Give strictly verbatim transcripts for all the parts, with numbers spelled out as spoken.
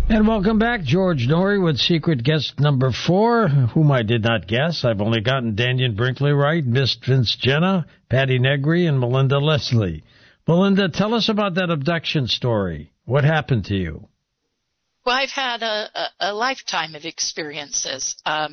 And welcome back, George Noory with secret guest number four, whom I did not guess. I've only gotten Daniel Brinkley right, Miss Vince Jenna, Patty Negri, and Melinda Leslie. Melinda, tell us about that abduction story. What happened to you? Well, I've had a, a, a lifetime of experiences. Um,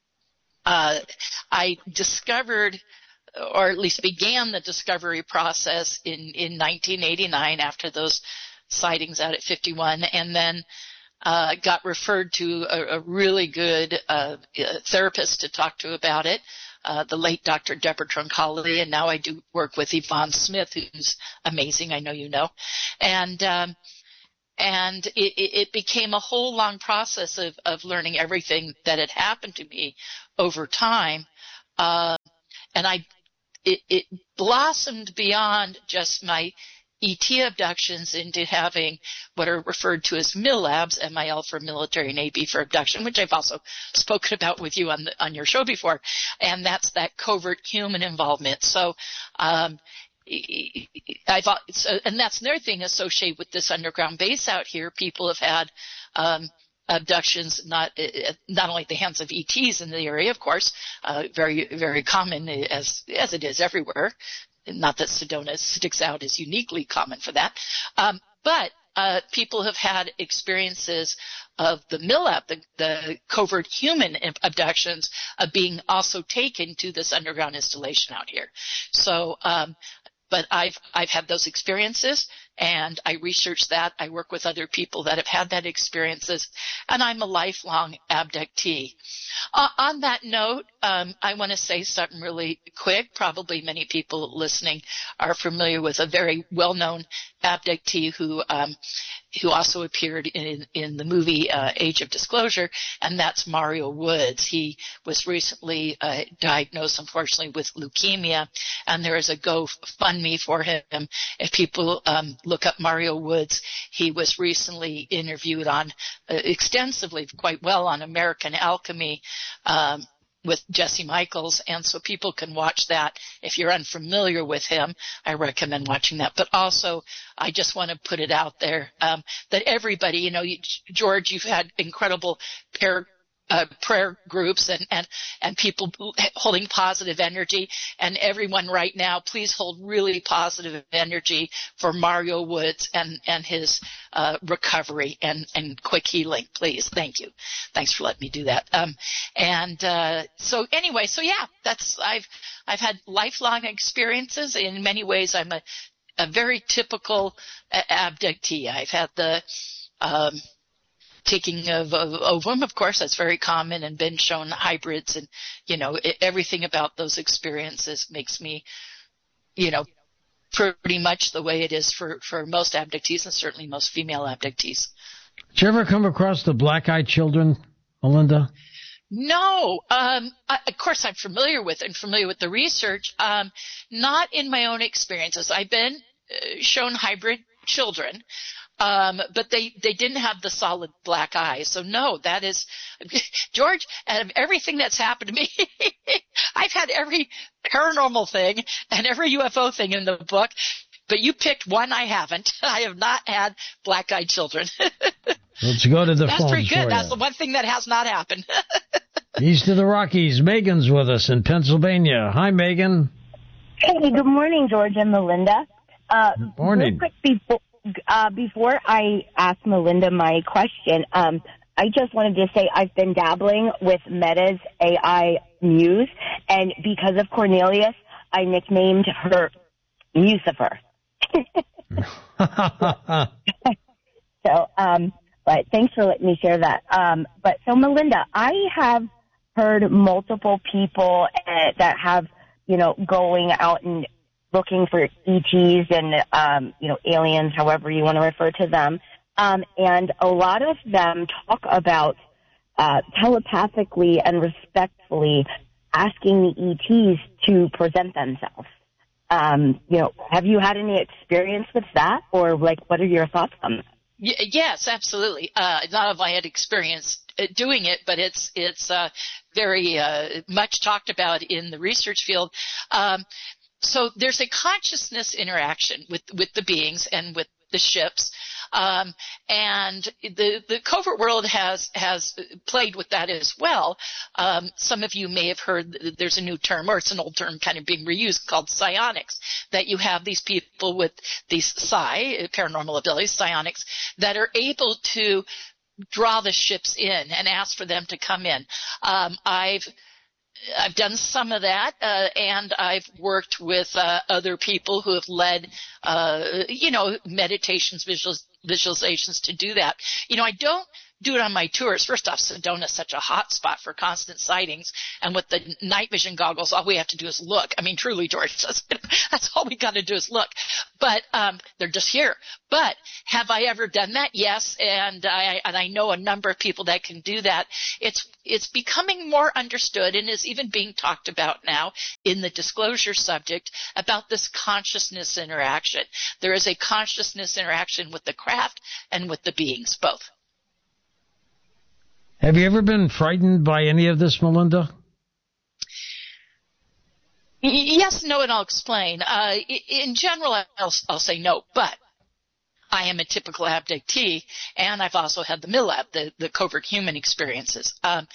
uh, I discovered, or at least began the discovery process in, in nineteen eighty-nine after those sightings out at fifty-one, and then uh, got referred to a, a really good uh, therapist to talk to about it, uh, the late Doctor Deborah Troncalli, and now I do work with Yvonne Smith, who's amazing, I know you know. And um, and it, it became a whole long process of, of learning everything that had happened to me over time. Uh, and I it, it blossomed beyond just my E T abductions into having what are referred to as M I L labs, M I L for military and A B for abduction, which I've also spoken about with you on the, on your show before, and that's that covert human involvement. So, um, I've so, and that's another thing associated with this underground base out here. People have had um, abductions, not not only at the hands of E Ts in the area, of course, uh, very very common as as it is everywhere. Not that Sedona sticks out as uniquely common for that. Um, but uh, people have had experiences of the M I L lab, the, the covert human abductions, of being also taken to this underground installation out here. So, um, but I've I've had those experiences, and I research that. I work with other people that have had that experiences, and I'm a lifelong abductee. Uh, on that note, um, I want to say something really quick. Probably many people listening are familiar with a very well-known abductee who um, who also appeared in in the movie uh, Age of Disclosure, and that's Mario Woods. He was recently uh, diagnosed, unfortunately, with leukemia, and there is a GoFundMe for him. If people um, look up Mario Woods, he was recently interviewed on uh, extensively, quite well, on American Alchemy um, with Jesse Michaels, and so people can watch that. If you're unfamiliar with him, I recommend watching that. But also, I just want to put it out there um, that everybody, you know, you, George, you've had incredible pair Uh, prayer groups and, and, and people holding positive energy, and everyone right now, please hold really positive energy for Mario Woods and, and his uh, recovery and, and quick healing, please. Thank you. Thanks for letting me do that. Um, and uh, so anyway, so yeah, that's I've I've had lifelong experiences. In many ways, I'm a, a very typical uh, abductee. I've had the um, taking of, of ovum, of course, that's very common, and been shown hybrids, and, you know, it, everything about those experiences makes me, you know, pretty much the way it is for, for most abductees, and certainly most female abductees. Did you ever come across the black-eyed children, Melinda? No. Um, I, of course, I'm familiar with and familiar with the research, um, not in my own experiences. I've been uh, shown hybrid children. Um, but they, they didn't have the solid black eyes. So no, that is, George, out of everything that's happened to me, I've had every paranormal thing and every U F O thing in the book, but you picked one I haven't. I have not had black-eyed children. Let's go to the That's phones pretty good. for That's you. the one thing that has not happened. East of the Rockies, Megan's with us in Pennsylvania. Hi, Megan. Hey, good morning, George and Melinda. Uh, Good morning. Real quick before, uh, before I ask Melinda my question, um, I just wanted to say I've been dabbling with Meta's A I Muse, and because of Cornelius, I nicknamed her Mucifer. so, um, but thanks for letting me share that. Um, but so, Melinda, I have heard multiple people uh, that have, you know, going out and looking for E Ts and, um, you know, aliens, however you want to refer to them. Um, and a lot of them talk about uh, telepathically and respectfully asking the E Ts to present themselves. Um, you know, have you had any experience with that, or like, what are your thoughts on that? Y- yes, absolutely. Uh, not have I had experience doing it, but it's it's uh, very uh, much talked about in the research field. Um, so there's a consciousness interaction with with the beings and with the ships. Um, and the, the covert world has, has played with that as well. Um, some of you may have heard that there's a new term, or it's an old term kind of being reused, called psionics, that you have these people with these psi, paranormal abilities, psionics, that are able to draw the ships in and ask for them to come in. Um, I've I've done some of that, uh, and I've worked with uh, other people who have led, uh, you know, meditations, visual, visualizations to do that. You know, I don't do it on my tours. First off, Sedona is such a hot spot for constant sightings, and with the night vision goggles, all we have to do is look. I mean, truly, George, that's, that's all we got to do is look. But um, they're just here. But have I ever done that? Yes, and I and I know a number of people that can do that. It's it's becoming more understood and is even being talked about now in the disclosure subject about this consciousness interaction. There is a consciousness interaction with the craft and with the beings, both. Have you ever been frightened by any of this, Melinda? Yes, no, and I'll explain. Uh, in general, I'll, I'll say no, but I am a typical abductee, and I've also had the MILAB, the, the covert human experiences. Um,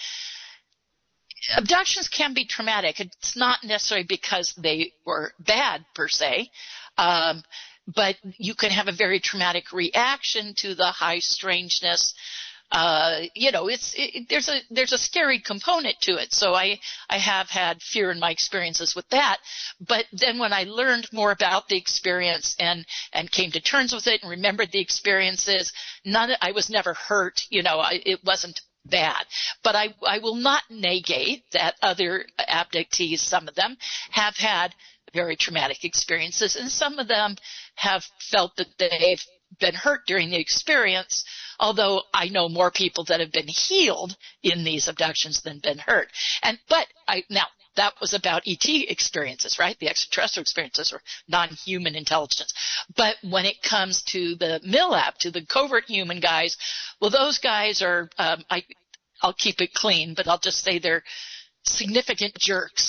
abductions can be traumatic. It's not necessarily because they were bad, per se, um, but you can have a very traumatic reaction to the high strangeness. Uh, you know, it's, it, there's a, there's a scary component to it. So I, I have had fear in my experiences with that. But then when I learned more about the experience and, and came to terms with it and remembered the experiences, none, I was never hurt. You know, I, it wasn't bad. But I, I will not negate that other abductees, some of them, have had very traumatic experiences, and some of them have felt that they've been hurt during the experience, although I know more people that have been healed in these abductions than been hurt. And but I now that was about E T experiences, right? The extraterrestrial experiences or non-human intelligence. But when it comes to the MILAB, to the covert human guys, well, those guys are um, I I'll keep it clean, but I'll just say they're significant jerks.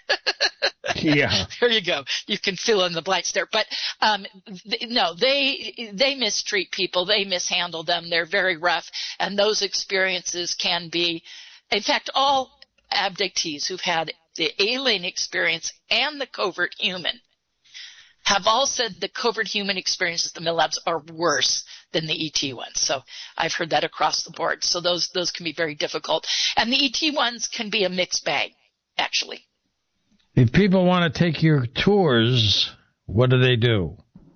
Yeah. There you go. You can fill in the blanks there. But um, th- no, they they mistreat people. They mishandle them. They're very rough. And those experiences can be, in fact, all abductees who've had the alien experience and the covert human have all said the covert human experiences, the MILABs, are worse than the E T ones. So I've heard that across the board. So those those can be very difficult. And the E T ones can be a mixed bag, actually. If people want to take your tours, what do they do?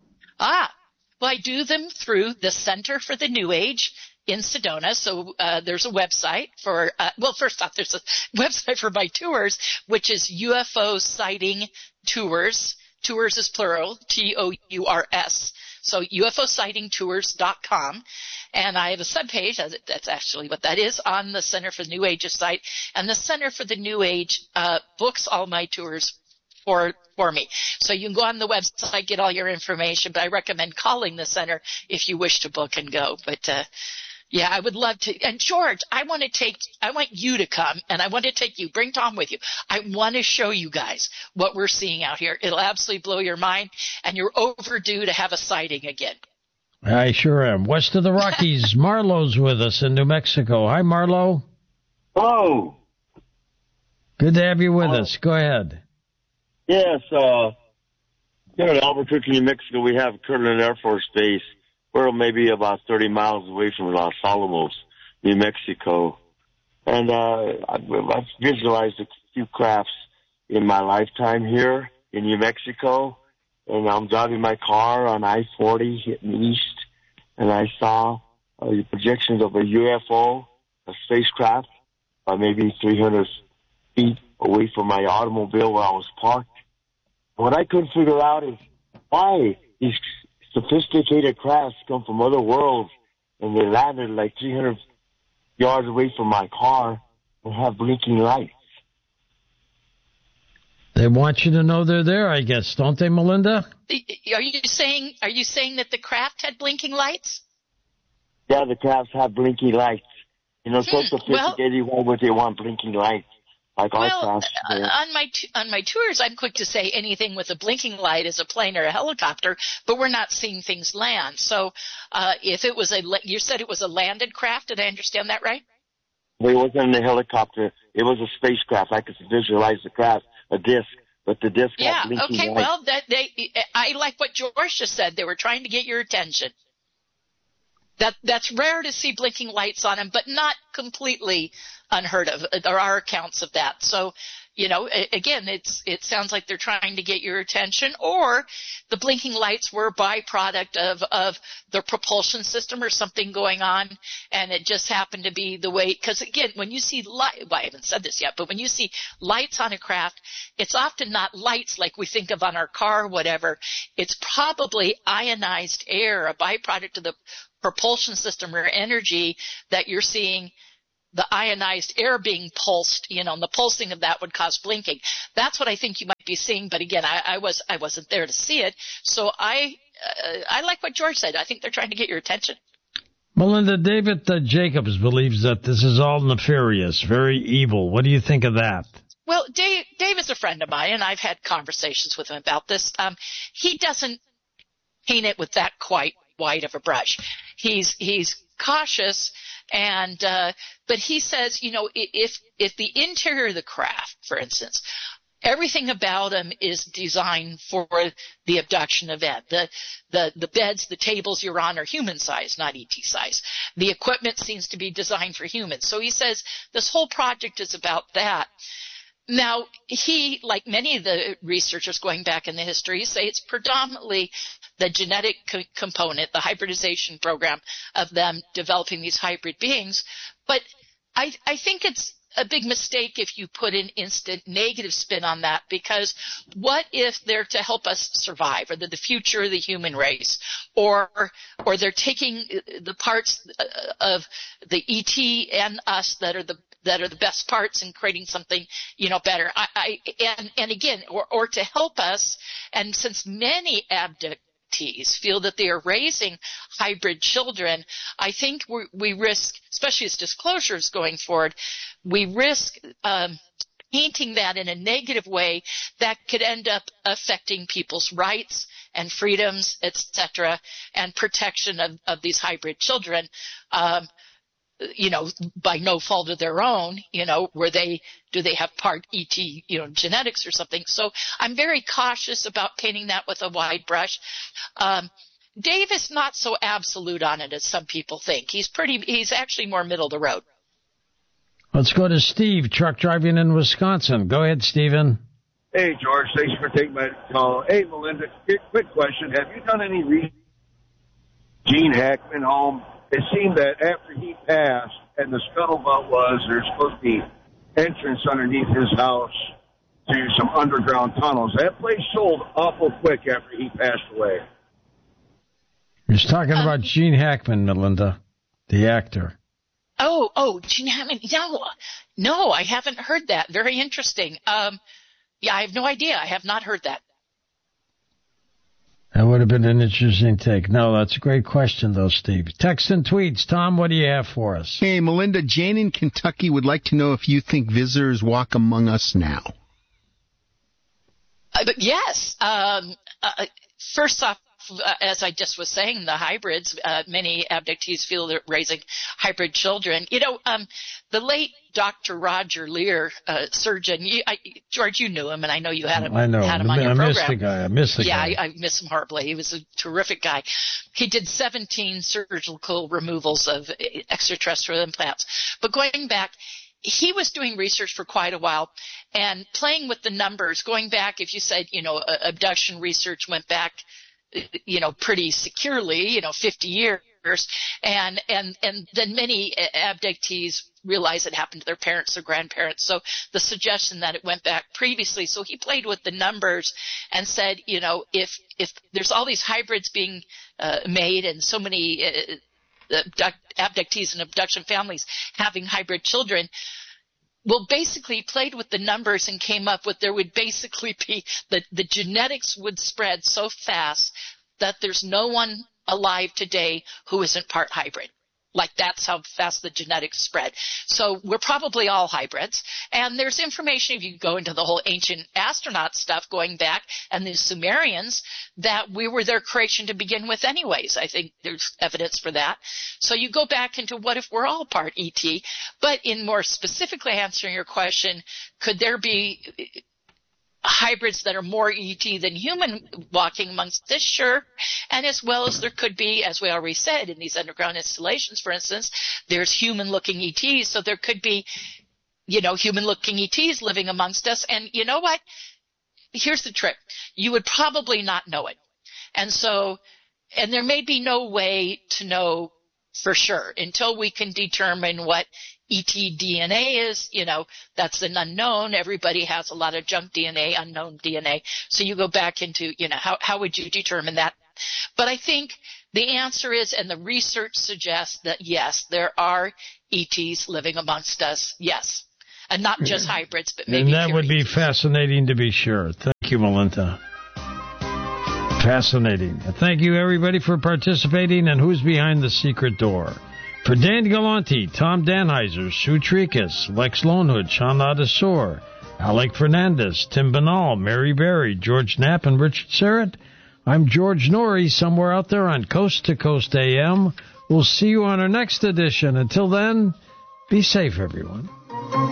Ah, well, I do them through the Center for the New Age in Sedona. So uh, there's a website for, uh, well, first off, there's a website for my tours, which is U F O Sighting Tours. Tours is plural, T O U R S. So U F O sighting tours dot com. And I have a subpage, that's actually what that is, on the Center for the New Age site. And the Center for the New Age uh, books all my tours for for me. So you can go on the website, get all your information, but I recommend calling the center if you wish to book and go. But uh, yeah, I would love to. And George, I want to take, I want you to come, and I want to take you. Bring Tom with you. I want to show you guys what we're seeing out here. It'll absolutely blow your mind, and you're overdue to have a sighting again. I sure am. West of the Rockies, Marlo's with us in New Mexico. Hi, Marlo. Hello. Good to have you with Hello. us. Go ahead. Yes, uh, here in Albuquerque, New Mexico, we have Kirtland Air Force Base. We're maybe about thirty miles away from Los Alamos, New Mexico. And uh, I've, I've visualized a few crafts in my lifetime here in New Mexico. And I'm driving my car on I forty hitting east, and I saw uh, the projections of a U F O, a spacecraft, uh, maybe three hundred feet away from my automobile where I was parked. What I couldn't figure out is why these sophisticated crafts come from other worlds, and they landed like three hundred yards away from my car and have blinking lights. They want you to know they're there, I guess, don't they, Melinda? Are you saying, are you saying that the craft had blinking lights? Yeah, the crafts have blinking lights. You know, so Hmm, sophisticated, well, why would they want blinking lights? Like well, all uh, on my t- on my tours, I'm quick to say anything with a blinking light is a plane or a helicopter, but we're not seeing things land. So, uh, if it was a, you said it was a landed craft. Did I understand that right? It wasn't a helicopter. It was a spacecraft. I could visualize the craft, a disc, but the disc Yeah. had blinking Okay. lights. Well, that they, I like what George just said. They were trying to get your attention. That that's rare to see blinking lights on them, but not completely unheard of. There are accounts of that. So, you know, again, it's it sounds like they're trying to get your attention, or the blinking lights were a byproduct of of their propulsion system or something going on, and it just happened to be the way. Because again, when you see light, well, I haven't said this yet, but when you see lights on a craft, it's often not lights like we think of on our car, or whatever. It's probably ionized air, a byproduct of the propulsion system or energy that you're seeing, the ionized air being pulsed, you know, and the pulsing of that would cause blinking. That's what I think you might be seeing. But again, I, I was, I wasn't there to see it. So I, uh, I like what George said. I think they're trying to get your attention. Melinda, David uh, Jacobs believes that this is all nefarious, very evil. What do you think of that? Well, Dave, Dave is a friend of mine, and I've had conversations with him about this. Um, he doesn't paint it with that quite wide of a brush. He's he's cautious, and uh, but he says, you know, if if the interior of the craft, for instance, everything about them is designed for the abduction event. The the the beds, the tables you're on are human size, not E T size. The equipment seems to be designed for humans. So he says this whole project is about that. Now, he, like many of the researchers going back in the history, say it's predominantly the genetic co- component, the hybridization program of them developing these hybrid beings. But I, I think it's a big mistake if you put an instant negative spin on that, because what if they're to help us survive, or they're the future of the human race, or or they're taking the parts of the E T and us that are the that are the best parts and creating something, you know, better. I, I and and again, or or to help us. And since many abductees feel that they are raising hybrid children, I think we we risk, especially as disclosures going forward, we risk um, painting that in a negative way that could end up affecting people's rights and freedoms, et cetera, and protection of, of these hybrid children. Um, you know, by no fault of their own, you know, where they, do they have part E T, you know, genetics or something. So I'm very cautious about painting that with a wide brush. Um, Dave is not so absolute on it as some people think. He's pretty, he's actually more middle of the road. Let's go to Steve, truck driving in Wisconsin. Go ahead, Stephen. Hey, George. Thanks for taking my call. Hey, Melinda, quick, quick question. Have you done any research? Gene Hackman home? It seemed that after he passed, and the scuttlebutt was there's supposed to be entrance underneath his house to some underground tunnels. That place sold awful quick after he passed away. You're talking about Gene Hackman, Melinda, the actor. Oh, oh, Gene Hackman. No, no, I haven't heard that. Very interesting. Um, yeah, I have no idea. I have not heard that. That would have been an interesting take. No, that's a great question, though, Steve. Text and tweets. Tom, what do you have for us? Hey, Melinda, Jane in Kentucky would like to know if you think visitors walk among us now. Uh, but yes. Um, uh, first off, Uh, as I just was saying, the hybrids, uh, many abductees feel they're raising hybrid children. You know, um, the late Doctor Roger Lear, uh, surgeon, you, I, George, you knew him, and I know you had him, I know. had him on I your miss program. the guy. I miss the yeah, guy. Yeah, I, I miss him horribly. He was a terrific guy. He did seventeen surgical removals of extraterrestrial implants. But going back, he was doing research for quite a while and playing with the numbers. Going back, if you said, you know, uh, abduction research went back, you know, pretty securely, you know, fifty years. And, and, and then many abductees realize it happened to their parents or grandparents. So the suggestion that it went back previously. So he played with the numbers and said, you know, if, if there's all these hybrids being uh, made and so many uh, abduct, abductees and abduction families having hybrid children, well, basically played with the numbers and came up with there would basically be the, the genetics would spread so fast that there's no one alive today who isn't part hybrid. Like that's how fast the genetics spread. So we're probably all hybrids. And there's information, if you go into the whole ancient astronaut stuff going back, and the Sumerians, that we were their creation to begin with anyways. I think there's evidence for that. So you go back into what if we're all part E T? But in more specifically answering your question, could there be hybrids that are more E T than human walking amongst this? Sure. And as well as there could be, as we already said, in these underground installations, for instance, there's human-looking E Ts, so there could be, you know, human-looking E Ts living amongst us. And you know what? Here's the trick. You would probably not know it. And so, and there may be no way to know for sure until we can determine what E T D N A is. You know, that's an unknown. Everybody has a lot of junk D N A, unknown D N A. So you go back into, you know, how, how would you determine that? But I think the answer is, and the research suggests that yes, there are E Ts living amongst us. Yes. And not just hybrids, but maybe. And that would be fascinating to be sure. Thank you, Melinda. Fascinating. Thank you, everybody, for participating. And Who's Behind the Secret Door? For Dan Galante, Tom Danheiser, Sue Tricus, Lex Lonehood, Sean Adesor, Alec Fernandez, Tim Banal, Mary Berry, George Knapp, and Richard Serrett, I'm George Norrie, somewhere out there on Coast to Coast A M. We'll see you on our next edition. Until then, be safe, everyone.